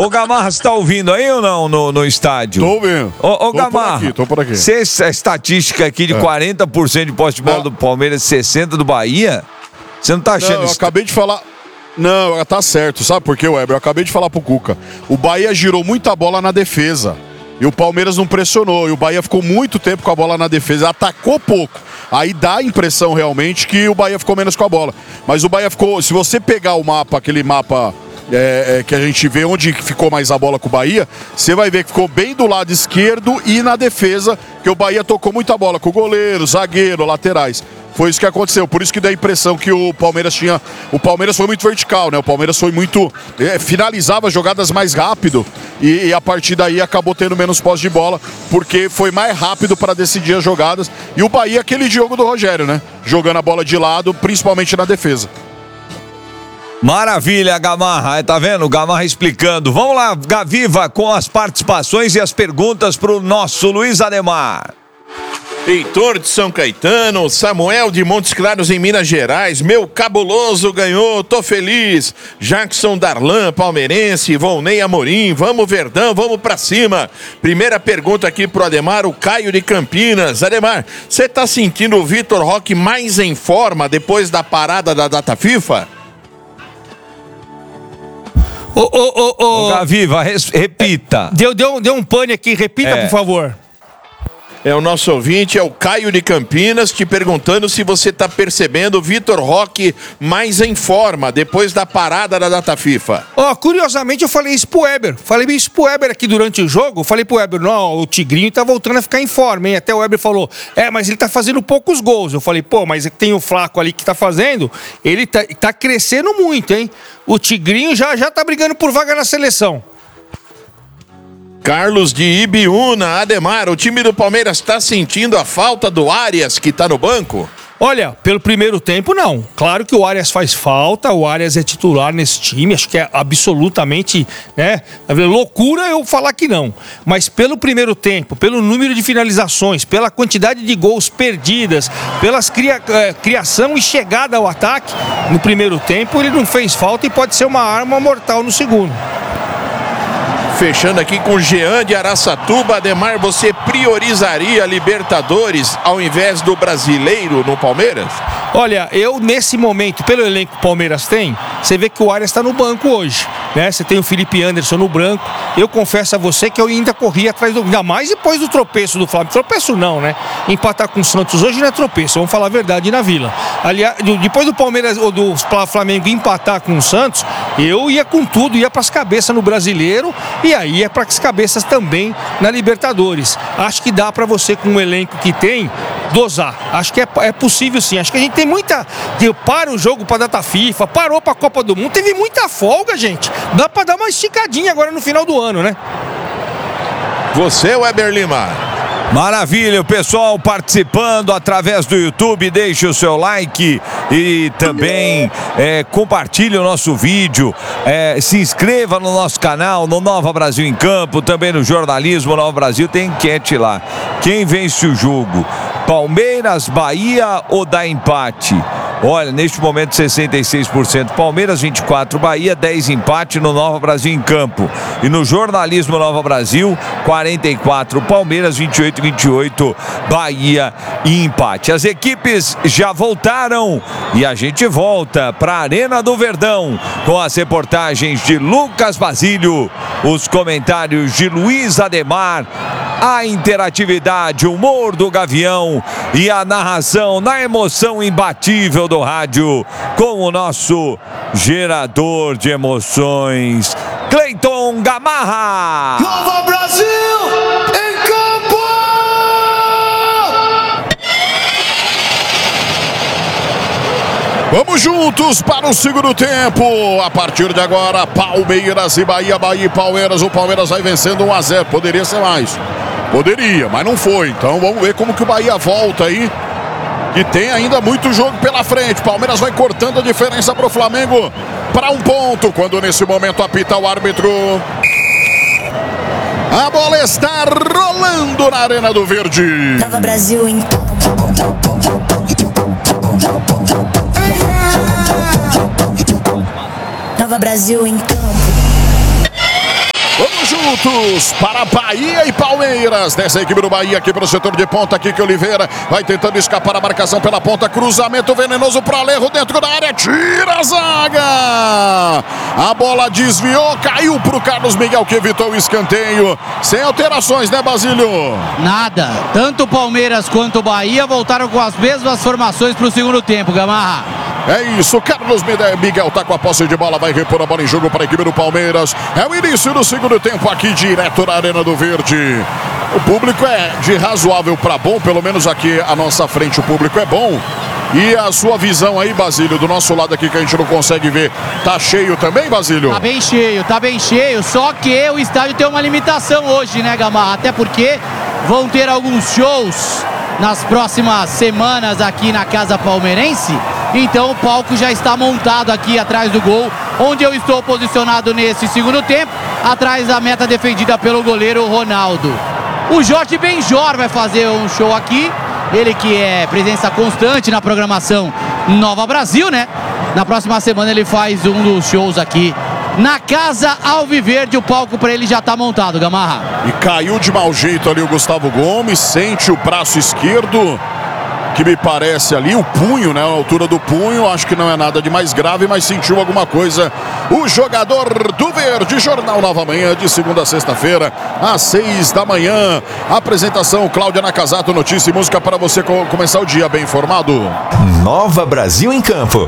Ô Gamarra, você tá ouvindo aí ou não no estádio? Tô ouvindo. Ô Gamarra, tô por aqui. Essa estatística aqui de 40% de posse de bola do Palmeiras e 60% do Bahia, você não tá achando Não, eu isso? acabei de falar... Não, tá certo. Sabe por quê, Weber? Eu acabei de falar pro Cuca. O Bahia girou muita bola na defesa. E o Palmeiras não pressionou. E o Bahia ficou muito tempo com a bola na defesa. Atacou pouco. Aí dá a impressão realmente que o Bahia ficou menos com a bola. Mas o Bahia ficou... Se você pegar o mapa, aquele mapa que a gente vê onde ficou mais a bola com o Bahia, você vai ver que ficou bem do lado esquerdo e na defesa, que o Bahia tocou muita bola com o goleiro, zagueiro, laterais. Foi isso que aconteceu, por isso que dá a impressão que o Palmeiras tinha... O Palmeiras foi muito vertical, né? O Palmeiras foi muito... finalizava jogadas mais rápido e a partir daí acabou tendo menos posse de bola, porque foi mais rápido para decidir as jogadas. E o Bahia, aquele jogo do Rogério, né? Jogando a bola de lado, principalmente na defesa. Maravilha, Gamarra, tá vendo? Gamarra explicando. Vamos lá, Gaviva, com as participações e as perguntas pro nosso Luiz Ademar. Heitor de São Caetano, Samuel de Montes Claros em Minas Gerais, meu cabuloso ganhou, tô feliz. Jackson Darlan, palmeirense, Volney Amorim, vamos Verdão, vamos pra cima. Primeira pergunta aqui pro Ademar, o Caio de Campinas. Ademar, você tá sentindo o Vitor Roque mais em forma depois da parada da data FIFA? Gaviva, repita. Deu um pane aqui, repita, por favor. É o nosso ouvinte, é o Caio de Campinas, te perguntando se você está percebendo o Vitor Roque mais em forma depois da parada da data FIFA. Curiosamente eu falei isso pro Weber. Falei isso pro Weber aqui durante o jogo. Falei pro Weber, não, o Tigrinho tá voltando a ficar em forma, hein? Até o Weber falou, mas ele tá fazendo poucos gols. Eu falei, mas tem o Flaco ali que tá fazendo, ele tá crescendo muito, hein? O Tigrinho já tá brigando por vaga na seleção. Carlos de Ibiúna, Ademar, o time do Palmeiras está sentindo a falta do Arias que está no banco? Olha, pelo primeiro tempo não. Claro que o Arias faz falta, o Arias é titular nesse time, acho que é absolutamente, loucura eu falar que não. Mas pelo primeiro tempo, pelo número de finalizações, pela quantidade de gols perdidas, pelas criação e chegada ao ataque, no primeiro tempo ele não fez falta e pode ser uma arma mortal no segundo. Fechando aqui com o Jean de Araçatuba, Ademar, você priorizaria Libertadores ao invés do Brasileiro no Palmeiras? Olha, eu nesse momento, pelo elenco que o Palmeiras tem, você vê que o Arias está no banco hoje, né? Você tem o Felipe Anderson no branco. Eu confesso a você que eu ainda corri atrás ainda mais depois do tropeço do Flamengo. Tropeço não, né? Empatar com o Santos hoje não é tropeço, vamos falar a verdade na Vila. Aliás, depois do Palmeiras ou do Flamengo empatar com o Santos, eu ia com tudo, ia para as cabeças no Brasileiro e aí é para as cabeças também na Libertadores. Acho que dá para você, com o elenco que tem, dosar. Acho que é possível sim. Acho que a gente tem muita... Para o jogo para data FIFA, parou para a Copa do Mundo, teve muita folga, gente. Dá para dar uma esticadinha agora no final do ano, né? Você, Weber Lima. Maravilha, o pessoal participando através do YouTube, deixe o seu like e também compartilhe o nosso vídeo, se inscreva no nosso canal, no Nova Brasil em Campo, também no Jornalismo Nova Brasil, tem enquete lá. Quem vence o jogo? Palmeiras, Bahia ou dá empate? Olha, neste momento 66% Palmeiras, 24% Bahia, 10% empate no Nova Brasil em Campo. E no Jornalismo Nova Brasil, 44% Palmeiras, 28% Bahia e empate. As equipes já voltaram e a gente volta para a Arena do Verdão com as reportagens de Lucas Basílio, os comentários de Luiz Ademar, a interatividade, o humor do Gavião e a narração na emoção imbatível do rádio com o nosso gerador de emoções, Cleiton Gamarra. Nova Brasil em campo! Vamos juntos para o segundo tempo. A partir de agora, Palmeiras e Bahia, Bahia e Palmeiras. O Palmeiras vai vencendo 1-0. Poderia ser mais. Poderia, mas não foi. Então vamos ver como que o Bahia volta aí. E tem ainda muito jogo pela frente. Palmeiras vai cortando a diferença para o Flamengo para 1 ponto. Quando nesse momento apita o árbitro. A bola está rolando na Arena do Verde. Nova Brasil em Nova Brasil em campo. minutos para Bahia e Palmeiras. Dessa equipe do Bahia aqui para o setor de ponta. Aqui que Oliveira vai tentando escapar a marcação pela ponta. Cruzamento venenoso para Alejo dentro da área. Tira a zaga. A bola desviou, caiu para o Carlos Miguel que evitou o escanteio. Sem alterações, né, Basílio? Nada. Tanto o Palmeiras quanto o Bahia voltaram com as mesmas formações para o segundo tempo, Gamarra. É isso, Carlos Miguel tá com a posse de bola, vai repor a bola em jogo para a equipe do Palmeiras. É o início do segundo tempo aqui direto na Arena do Verde. O público é de razoável para bom, pelo menos aqui à nossa frente o público é bom. E a sua visão aí, Basílio, do nosso lado aqui que a gente não consegue ver, tá cheio também, Basílio? Tá bem cheio, só que o estádio tem uma limitação hoje, né, Gamarra? Até porque vão ter alguns shows nas próximas semanas aqui na Casa Palmeirense. Então o palco já está montado aqui atrás do gol, onde eu estou posicionado nesse segundo tempo, atrás da meta defendida pelo goleiro Ronaldo. O Jorge Benjor vai fazer um show aqui, ele que é presença constante na programação Nova Brasil, né? Na próxima semana ele faz um dos shows aqui na Casa Alviverde. O palco para ele já está montado, Gamarra. E caiu de mau jeito ali o Gustavo Gomes, sente o braço esquerdo, que me parece ali, o punho, né? A altura do punho, acho que não é nada de mais grave, mas sentiu alguma coisa. O jogador do Verde, Jornal Nova Manhã, de segunda a sexta-feira, às 6 da manhã. Apresentação, Cláudia Nakazato, notícia e música para você começar o dia bem informado. Nova Brasil em campo.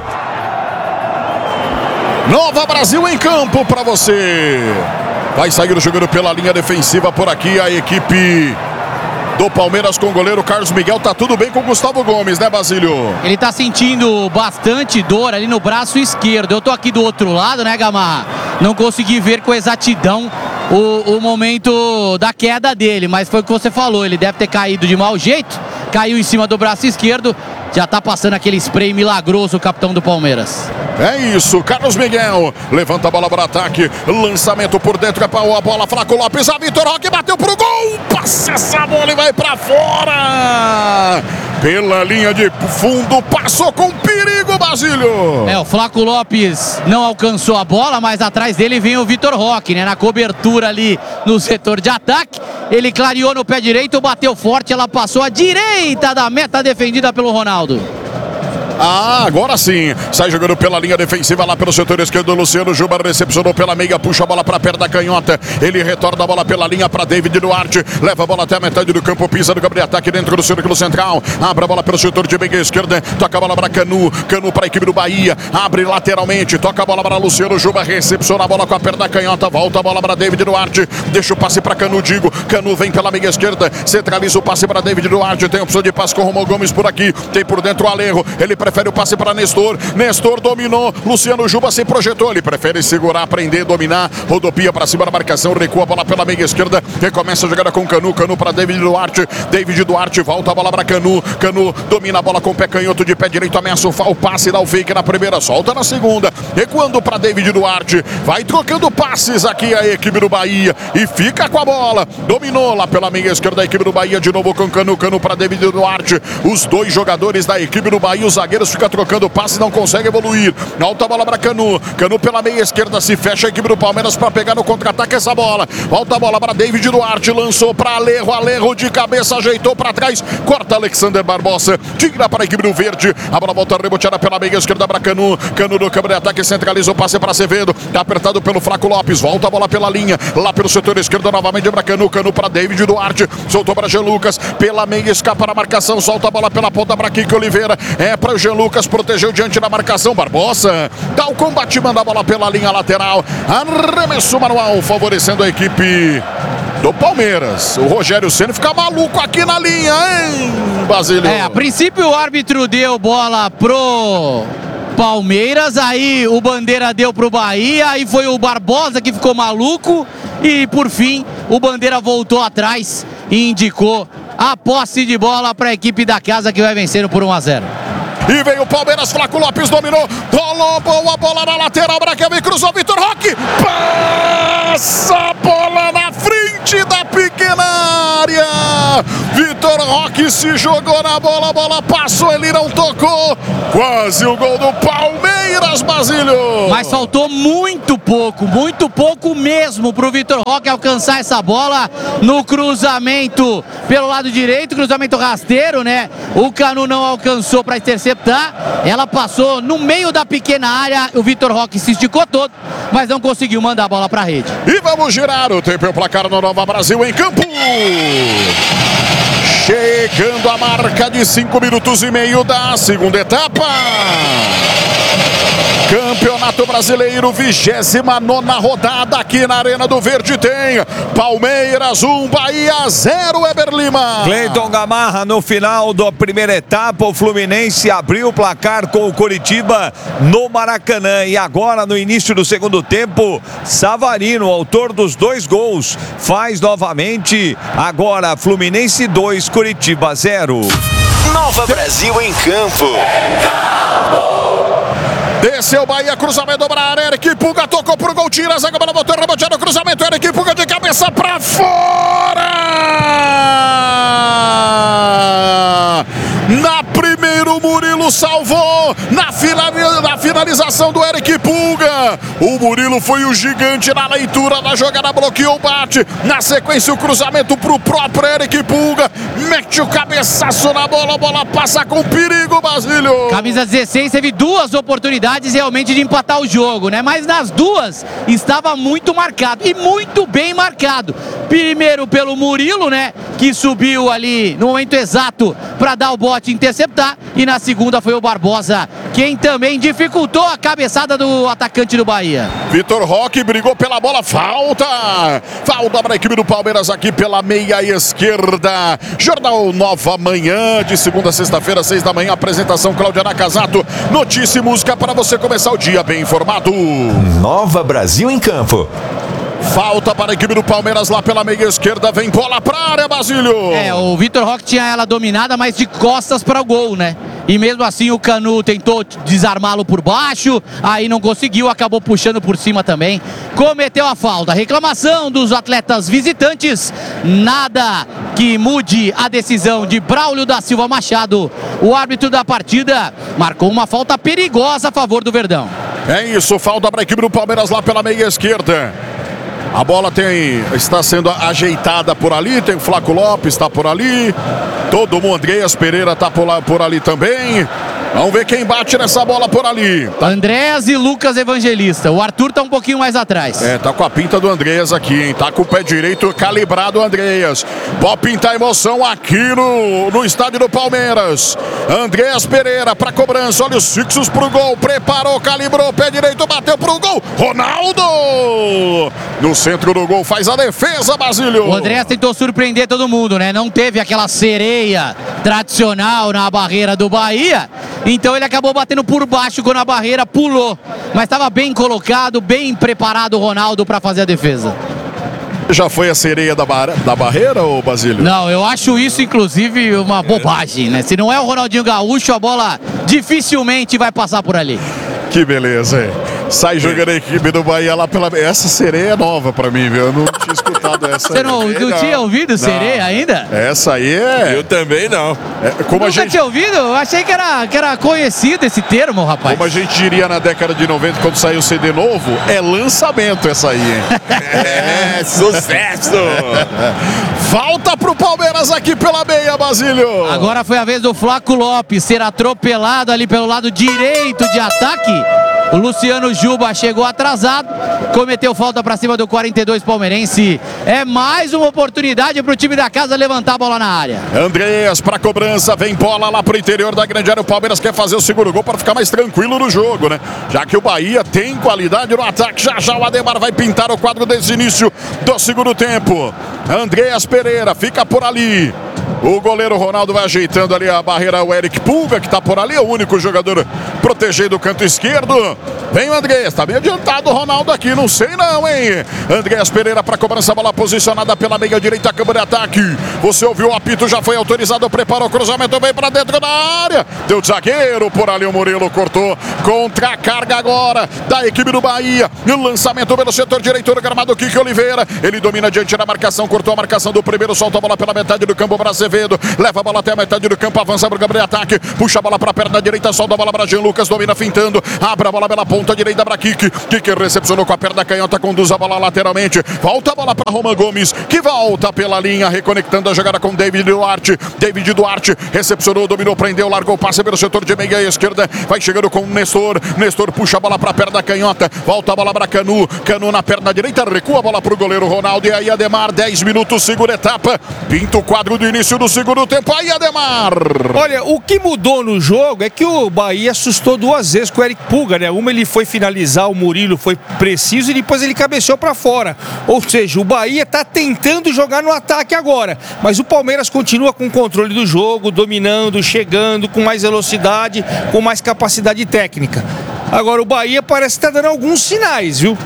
Nova Brasil em campo para você. Vai sair jogando pela linha defensiva por aqui a equipe do Palmeiras com o goleiro Carlos Miguel. Tá tudo bem com o Gustavo Gomes, né, Basílio? Ele tá sentindo bastante dor ali no braço esquerdo. Eu tô aqui do outro lado, né, Gamarra? Não consegui ver com exatidão o momento da queda dele, mas foi o que você falou, ele deve ter caído de mau jeito, caiu em cima do braço esquerdo, já tá passando aquele spray milagroso o capitão do Palmeiras. É isso, Carlos Miguel levanta a bola para o ataque, lançamento por dentro, a bola, Flaco Lopes, a Vitor Roque bateu pro gol, passa essa bola e vai para fora, pela linha de fundo, passou com perigo, Basílio. O Flaco Lopes não alcançou a bola, mas atrás dele vem o Vitor Roque, né, na cobertura ali no setor de ataque, ele clareou no pé direito, bateu forte, ela passou à direita da meta defendida pelo Ronaldo. Agora sim, sai jogando pela linha defensiva lá pelo setor esquerdo. Luciano Juba recepcionou pela meia, puxa a bola para perto da canhota, ele retorna a bola pela linha para David Duarte, leva a bola até a metade do campo, pisa no campo de ataque dentro do círculo central, abre a bola pelo setor de meia esquerda, toca a bola para Canu para a equipe do Bahia, abre lateralmente, toca a bola para Luciano Juba, recepciona a bola com a perna da canhota, volta a bola para David Duarte, deixa o passe para Canu, Canu vem pela meia esquerda, centraliza o passe para David Duarte, tem opção de passe com o Romão Gomes por aqui, tem por dentro o Alejo, ele prefere o passe para Nestor dominou, Luciano Juba se projetou, ele prefere segurar, prender, dominar, rodopia para cima da marcação, recua a bola pela meia esquerda, recomeça a jogada com Canu para David Duarte, volta a bola para Canu domina a bola com o pé canhoto, de pé direito, ameaça o passe, dá o fake na primeira, solta na segunda, recuando para David Duarte, vai trocando passes aqui a equipe do Bahia e fica com a bola, dominou lá pela meia esquerda a equipe do Bahia, de novo com Canu para David Duarte, os dois jogadores da equipe do Bahia, os zagueiros ficam trocando passe, não consegue evoluir, alta a bola para Canu pela meia esquerda, se fecha a equipe do Palmeiras para pegar no contra-ataque essa bola, volta a bola para David Duarte, lançou para Alejo de cabeça, ajeitou para trás, corta Alexander Barbosa, tira para a equipe do Verde, a bola volta reboteada pela meia esquerda para Canu no campo de ataque, centraliza o passe para Acevedo, tá apertado pelo Flaco Lopes, volta a bola pela linha, lá pelo setor esquerdo novamente para Canu para David Duarte, soltou para Jean Lucas, pela meia escapa na marcação, solta a bola pela ponta para Kiko Oliveira, é para o Jean Lucas, protegeu diante da marcação, Barbosa dá o combate, manda a bola pela linha lateral, arremesso manual favorecendo a equipe do Palmeiras. O Rogério Ceni fica maluco aqui na linha, hein, Basílio? A princípio o árbitro deu bola pro Palmeiras, aí o Bandeira deu pro Bahia, aí foi o Barbosa que ficou maluco e por fim o Bandeira voltou atrás e indicou a posse de bola para a equipe da casa, que vai vencendo por 1-0. E veio o Palmeiras, Flaco Lopes dominou, rolou boa bola na lateral, Braquelme cruzou, Vitor Roque, passa a bola na frente da pequena área, Vitor Vitor Roque se jogou na bola, a bola passou, ele não tocou. Quase o gol do Palmeiras, Basílio. Mas faltou muito pouco mesmo pro Vitor Roque alcançar essa bola no cruzamento pelo lado direito, cruzamento rasteiro, né? O Canu não alcançou para interceptar, ela passou no meio da pequena área, o Vitor Roque se esticou todo, mas não conseguiu mandar a bola para a rede. E vamos girar o tempo e o placar no Nova Brasil em campo. Chegando a marca de 5 minutos e meio da segunda etapa. Campeonato Brasileiro, 29ª rodada aqui na Arena do Verde tem Palmeiras 1, Bahia 0, Eber Lima. Cleiton Gamarra, no final da primeira etapa, o Fluminense abriu o placar com o Coritiba no Maracanã. E agora, no início do segundo tempo, Savarino, autor dos 2 gols, faz novamente. Agora, Fluminense 2, Coritiba 0. Nova Brasil em campo. Desceu Bahia, cruzamento para a área, Eric Pulga tocou pro gol, tira a zaga, bola botou, reboteando o cruzamento, Eric Pulga de cabeça para fora! Na primeiro, Murilo salvou, na finalização do Eric Pulga. O Murilo foi o gigante na leitura da jogada, bloqueou o bate. Na sequência, o cruzamento pro próprio Eric Pulga. Mete o cabeçaço na bola, a bola passa com perigo, Basílio. Camisa 16 teve 2 oportunidades realmente de empatar o jogo, né? Mas nas 2 estava muito marcado e muito bem marcado. Primeiro pelo Murilo, né? Que subiu ali no momento exato para dar o bote e interceptar. E na segunda foi o Barbosa, quem também dificultou a cabeçada do atacante do Bahia. Vitor Roque brigou pela bola, falta para a equipe do Palmeiras aqui pela meia esquerda. Jornal Nova Manhã, de segunda a sexta-feira, 6 da manhã, apresentação Cláudia Nakazato. Notícia e música para você começar o dia bem informado. Nova Brasil em campo. Falta para a equipe do Palmeiras lá pela meia esquerda, vem bola para a área, Basílio. O Vitor Roque tinha ela dominada, mas de costas para o gol, né? E mesmo assim o Canu tentou desarmá-lo por baixo, aí não conseguiu, acabou puxando por cima também. Cometeu a falta. Reclamação dos atletas visitantes, nada que mude a decisão de Braulio da Silva Machado. O árbitro da partida marcou uma falta perigosa a favor do Verdão. É isso, falta para a equipe do Palmeiras lá pela meia esquerda. A bola está sendo ajeitada por ali, tem o Flaco Lopes, está por ali. Todo mundo, Andreas Pereira está por ali também. Vamos ver quem bate nessa bola por ali. Andréas e Lucas Evangelista. O Arthur tá um pouquinho mais atrás. Tá com a pinta do Andreas aqui, hein? Tá com o pé direito calibrado, Andreas. Pode pintar emoção aqui no estádio do Palmeiras. Andreas Pereira pra cobrança. Olha os fixos pro gol. Preparou, calibrou, pé direito, bateu pro gol. Ronaldo! No centro do gol, faz a defesa, Basílio. O Andreas tentou surpreender todo mundo, né? Não teve aquela sereia tradicional na barreira do Bahia. Então ele acabou batendo por baixo quando a barreira pulou. Mas estava bem colocado, bem preparado o Ronaldo para fazer a defesa. Já foi a sereia da barreira, ô Basílio? Não, eu acho isso inclusive uma bobagem, né? Se não é o Ronaldinho Gaúcho, a bola dificilmente vai passar por ali. Que beleza, hein? Sai jogando a equipe do Bahia lá pela... Essa sereia é nova pra mim, viu? Eu não tinha escutado essa. Você não tinha ouvido sereia ainda? Essa aí é... Eu também não. Como Nunca tinha ouvido? Eu achei que era conhecido esse termo, rapaz. Como a gente diria na década de 90, quando saiu o CD novo, é lançamento essa aí, hein? Sucesso! Falta pro Palmeiras aqui pela meia, Basílio. Agora foi a vez do Flaco Lopes ser atropelado ali pelo lado direito de ataque. O Luciano Juba chegou atrasado, cometeu falta para cima do 42 palmeirense. É mais uma oportunidade para o time da casa levantar a bola na área. Andreas para cobrança, vem bola lá pro interior da grande área. O Palmeiras quer fazer o segundo gol para ficar mais tranquilo no jogo, né? Já que o Bahia tem qualidade no ataque. Já o Ademar vai pintar o quadro desde o início do segundo tempo. Andreas Pereira fica por ali. O goleiro Ronaldo vai ajeitando ali a barreira. O Eric Pulga, que está por ali, é o único jogador protegendo o canto esquerdo. Vem o Andrés, tá bem adiantado o Ronaldo aqui, não sei não, hein? Andrés Pereira para cobrança, bola posicionada pela meia direita, campo de ataque. Você ouviu o apito, já foi autorizado, preparou o cruzamento, vem para dentro da área. Deu de zagueiro, por ali o Murilo cortou. Contra a carga agora da equipe do Bahia. Lançamento pelo setor direito do gramado, Kiki Oliveira. Ele domina diante da marcação, cortou a marcação do primeiro, solta a bola pela metade do campo para Azevedo. Leva a bola até a metade do campo, avança para o campo de ataque. Puxa a bola para a perna direita, solta a bola para Jean Lucas, domina fintando. Abre a bola pela ponta direita para Kiki. Kiki recepcionou com a perna canhota, conduz a bola lateralmente. Volta a bola para Roman Gomes, que volta pela linha, reconectando a jogada com David Duarte. David Duarte recepcionou, dominou, prendeu, largou o passe pelo setor de meia esquerda. Vai chegando com o Nestor. Nestor puxa a bola para a perna canhota. Volta a bola para Canu. Canu na perna direita, recua a bola para o goleiro Ronaldo. E aí Ademar, 10 minutos, segunda etapa. Pinta o quadro do início do segundo tempo. Aí Ademar. Olha, o que mudou no jogo é que o Bahia assustou duas vezes com o Eric Puga, né? Uma ele foi finalizar, o Murilo foi preciso e depois ele cabeceou para fora. Ou seja, o Bahia tá tentando jogar no ataque agora, mas o Palmeiras continua com o controle do jogo, dominando, chegando com mais velocidade, com mais capacidade técnica. Agora o Bahia parece que tá dando alguns sinais, viu?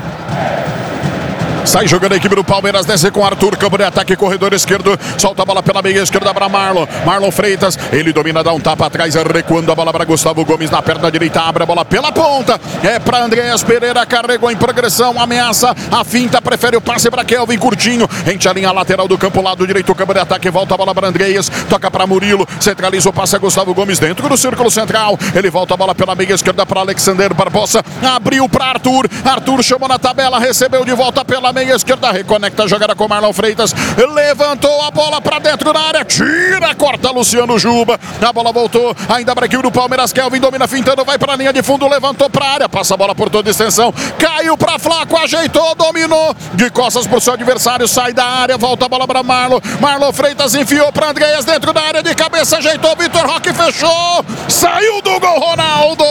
Sai jogando a equipe do Palmeiras, desce com Arthur, campo de ataque, corredor esquerdo, solta a bola pela meia esquerda para Marlon. Marlon Freitas, ele domina, dá um tapa atrás, recuando a bola para Gustavo Gomes na perna direita, abre a bola pela ponta, é para Andrés Pereira, carregou em progressão, ameaça, a finta, prefere o passe para Kelvin Curtinho, enche a linha lateral do campo, lado direito, campo de ataque, volta a bola para Andrés, toca para Murilo, centraliza o passe a Gustavo Gomes dentro do círculo central, ele volta a bola pela meia esquerda para Alexander Barbosa, abriu para Arthur, Arthur chamou na tabela, recebeu de volta pela meia esquerda, reconecta a jogada com Marlon Freitas, levantou a bola para dentro da área, tira, corta Luciano Juba, a bola voltou, ainda para a equipe do Palmeiras, Kelvin domina fintando, vai para a linha de fundo, levantou para a área, passa a bola por toda a extensão, caiu para Flaco, ajeitou, dominou, de costas para o seu adversário, sai da área, volta a bola para Marlon, Marlon Freitas enfiou para Andreas dentro da área, de cabeça ajeitou, Vitor Roque fechou, saiu do gol Ronaldo!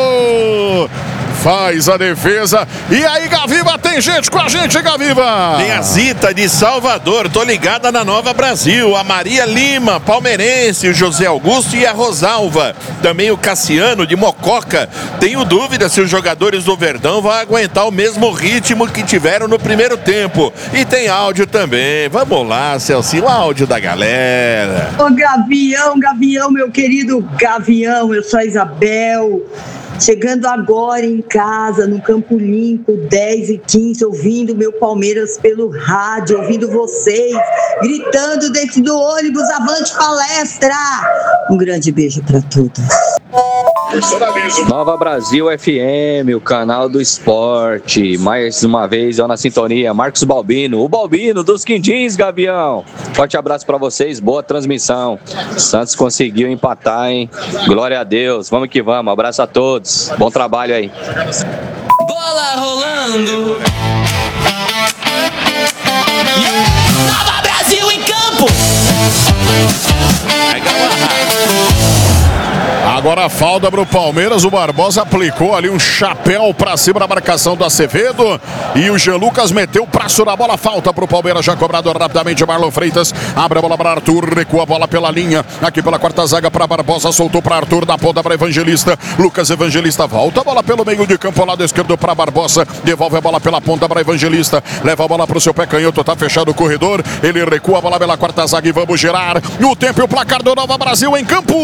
Faz a defesa. E aí, Gaviva, tem gente com a gente, Gaviva. Tem a Zita de Salvador, tô ligada na Nova Brasil. A Maria Lima, palmeirense, o José Augusto e a Rosalva. Também o Cassiano de Mococa. Tenho dúvida se os jogadores do Verdão vão aguentar o mesmo ritmo que tiveram no primeiro tempo. E tem áudio também. Vamos lá, Celci, o áudio da galera. Ô Gavião, meu querido Gavião, eu sou a Isabel. Chegando agora em casa, no Campo Limpo, 10h15, ouvindo meu Palmeiras pelo rádio, ouvindo vocês, gritando dentro do ônibus, avante palestra! Um grande beijo para todos. Nova Brasil FM, o canal do esporte. Mais uma vez, eu na sintonia, Marcos Balbino, o Balbino dos Quindins, Gavião. Forte abraço para vocês, boa transmissão. Santos conseguiu empatar, hein? Glória a Deus, vamos que vamos, abraço a todos. Bom trabalho aí. Bola rolando. Nova Brasil em campo. Agora a falta para o Palmeiras, o Barbosa aplicou ali um chapéu para cima da marcação do Azevedo e o Jean Lucas meteu o braço na bola, falta para o Palmeiras, já cobrado rapidamente, Marlon Freitas, abre a bola para Arthur, recua a bola pela linha, aqui pela quarta zaga para Barbosa, soltou para Arthur, na ponta para Evangelista, Lucas Evangelista, volta a bola pelo meio de campo, lado esquerdo para Barbosa, devolve a bola pela ponta para Evangelista, leva a bola para o seu pé canhoto, tá fechado o corredor, ele recua a bola pela quarta zaga e vamos girar, no tempo e o placar do Nova Brasil em campo.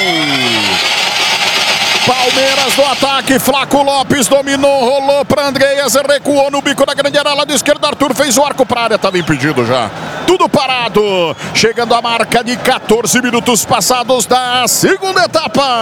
Palmeiras no ataque, Flaco Lopes dominou, rolou para Andreas, recuou no bico da grande área, lado esquerdo, Arthur fez o arco para a área, estava impedido já. Tudo parado, chegando a marca de 14 minutos passados da segunda etapa.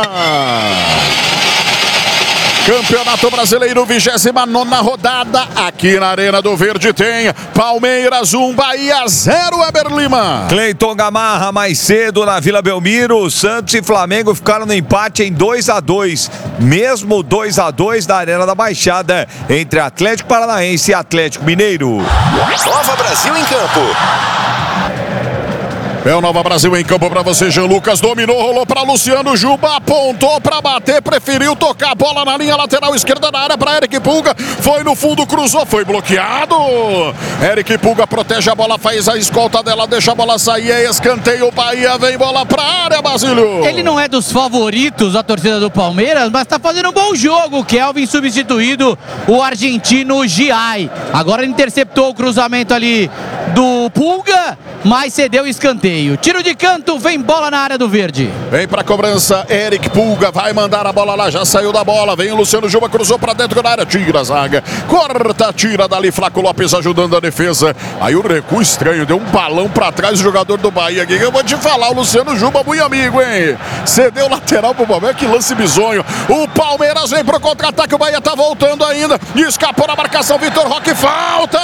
Campeonato Brasileiro, 29ª rodada, aqui na Arena do Verde tem Palmeiras 1, Bahia 0, Weber Lima. Cleiton Gamarra mais cedo na Vila Belmiro, Santos e Flamengo ficaram no empate em 2-2, mesmo 2-2 da Arena da Baixada, entre Atlético Paranaense e Atlético Mineiro. Nova Brasil em campo. É o Nova Brasil em campo pra você, Jean Lucas. Dominou, rolou pra Luciano Juba. Apontou pra bater, preferiu tocar a bola na linha lateral esquerda da área pra Eric Pulga. Foi no fundo, cruzou, foi bloqueado. Eric Pulga protege a bola, faz a escolta dela, deixa a bola sair. É escanteio, Bahia, vem bola pra área, Basílio. Ele não é dos favoritos da torcida do Palmeiras, mas tá fazendo um bom jogo. Kelvin substituído o argentino Giai. Agora ele interceptou o cruzamento ali do Pulga, mas cedeu o escanteio. Tiro de canto, vem bola na área do verde. Vem pra cobrança, Eric Pulga vai mandar a bola lá, já saiu da bola. Vem o Luciano Juba, cruzou pra dentro da área, tira a zaga. Corta, tira dali, Flaco Lopes ajudando a defesa. Aí o recuo estranho, deu um balão pra trás o jogador do Bahia aqui. Eu vou te falar, o Luciano Juba, muito amigo, hein? Cedeu lateral pro Palmeiras, que lance bizonho. O Palmeiras vem pro contra-ataque, o Bahia tá voltando ainda. Escapou na marcação, Vitor Roque, falta!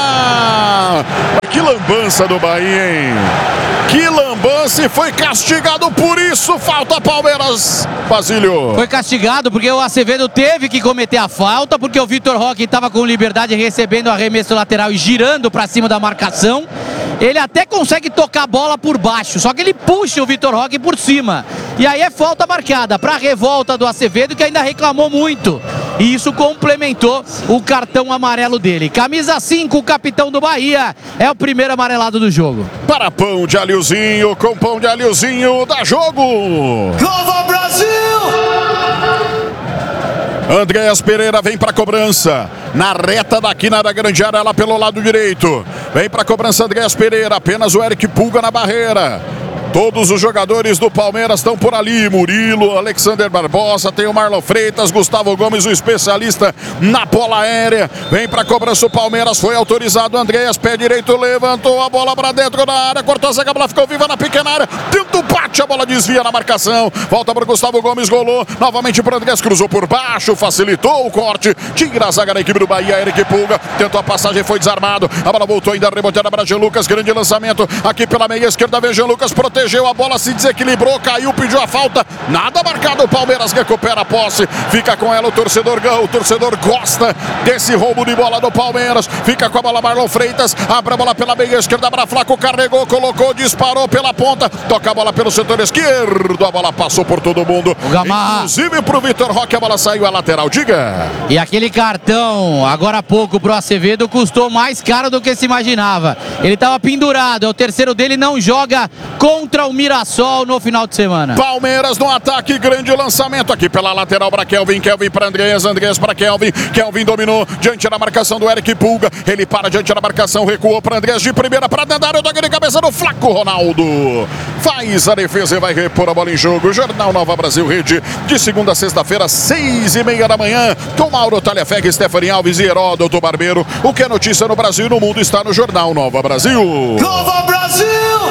Que lambança do Bahia, hein? Que lambança, e foi castigado por isso. Falta Palmeiras, Basílio. Foi castigado porque o Acevedo teve que cometer a falta, porque o Vitor Roque estava com liberdade recebendo arremesso lateral e girando para cima da marcação. Ele até consegue tocar a bola por baixo, só que ele puxa o Vitor Roque por cima. E aí é falta marcada para a revolta do Acevedo, que ainda reclamou muito. E isso complementou o cartão amarelo dele. Camisa 5, o capitão do Bahia, é o primeiro amarelado do jogo. Para pão de alhozinho, com pão de alhozinho, dá jogo. Nova Brasil! Andréas Pereira vem para cobrança. Na reta daqui na área grande área, lá pelo lado direito. Vem para cobrança Andréas Pereira. Apenas o Eric Pulga na barreira. Todos os jogadores do Palmeiras estão por ali. Murilo, Alexander Barbosa, tem o Marlon Freitas, Gustavo Gomes, o especialista na bola aérea. Vem para cobrança o Palmeiras, foi autorizado. Andréas, pé direito, levantou a bola para dentro da área, cortou a zaga, a bola ficou viva na pequena área. Tenta o bate, a bola desvia na marcação. Volta para Gustavo Gomes, golou. Novamente para Andréas, cruzou por baixo, facilitou o corte. Tira a zaga da equipe do Bahia, Eric Pulga. Tentou a passagem, foi desarmado. A bola voltou ainda reboteada para Jean Lucas, grande lançamento. Aqui pela meia esquerda, vem Jean Lucas, protegeu a bola, se desequilibrou, caiu, pediu a falta, nada marcado. O Palmeiras recupera a posse, fica com ela o torcedor gosta desse roubo de bola do Palmeiras. Fica com a bola Marlon Freitas, abre a bola pela meia esquerda para Flaco, carregou, colocou, disparou pela ponta, toca a bola pelo setor esquerdo, a bola passou por todo mundo, inclusive pro Vitor Roque, a bola saiu a lateral, diga. E aquele cartão, agora há pouco pro Acevedo, custou mais caro do que se imaginava. Ele estava pendurado, é o terceiro dele, não joga contra o Mirassol no final de semana. Palmeiras no ataque, grande lançamento aqui pela lateral para Kelvin para Andréas para Kelvin dominou diante da marcação do Eric Pulga, ele para diante da marcação, recuou para Andréas de primeira para dentro, o toque de cabeça do Flaco Ronaldo, faz a defesa e vai repor a bola em jogo. Jornal Nova Brasil Rede, de segunda a sexta-feira, 6:30 da manhã, com Mauro Talhafeg, Stephanie Alves e Heródoto Barbeiro. O que é notícia no Brasil e no mundo está no Jornal Nova Brasil. Nova Brasil!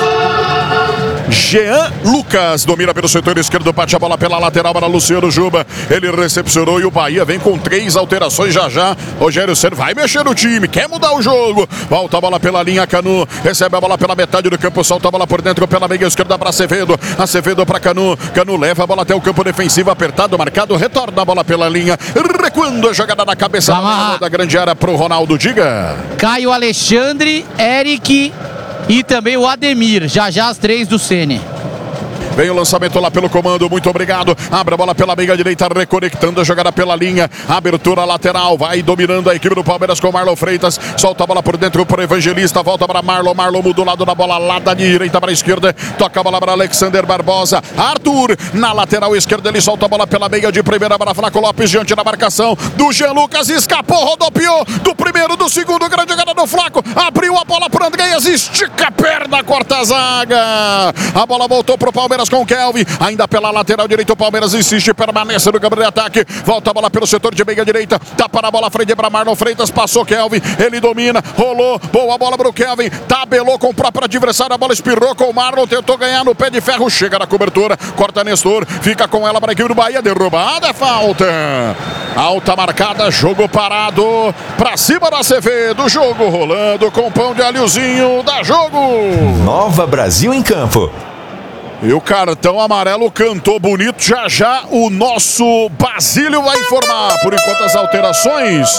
Jean Lucas domina pelo setor esquerdo, bate a bola pela lateral para Luciano Juba. Ele recepcionou e o Bahia vem com 3 alterações já. Rogério Ceni vai mexer no time, quer mudar o jogo. Volta a bola pela linha, Canu recebe a bola pela metade do campo, solta a bola por dentro pela meia esquerda para Acevedo para Canu leva a bola até o campo defensivo, apertado, marcado, retorna a bola pela linha, recuando a jogada na cabeça da grande área pro Ronaldo, diga. Caio Alexandre, Eric e também o Ademir, já as 3 do Ceni. Vem o lançamento lá pelo comando, muito obrigado. Abre a bola pela meia direita, reconectando a jogada pela linha. Abertura lateral, vai dominando a equipe do Palmeiras com Marlon Freitas. Solta a bola por dentro para o Evangelista, volta para Marlon muda o lado da bola lá da direita para a esquerda. Toca a bola para Alexander Barbosa. Arthur, na lateral esquerda, ele solta a bola pela meia de primeira para Flaco Lopes, diante da marcação do Jean Lucas. Escapou, rodopiou do primeiro, do segundo, grande jogada do Flaco. Abriu a bola para Andréas, estica a perna, corta a zaga. A bola voltou para o Palmeiras com Kelvin, ainda pela lateral direita, o Palmeiras insiste, permanece no campo de ataque, volta a bola pelo setor de meia direita, tapa na bola frente para Marlon Freitas, passou Kelvin, ele domina, rolou, boa bola para o Kelvin, tabelou com o próprio adversário, a bola espirrou com o Marlon, tentou ganhar no pé de ferro, chega na cobertura, corta Nestor, fica com ela para a equipe do Bahia, derrubada, é falta, alta marcada, jogo parado, para cima do Acevedo, jogo rolando com pão de alhozinho, dá jogo. Nova Brasil em campo. E o cartão amarelo cantou bonito. Já o nosso Basílio vai informar. Por enquanto as alterações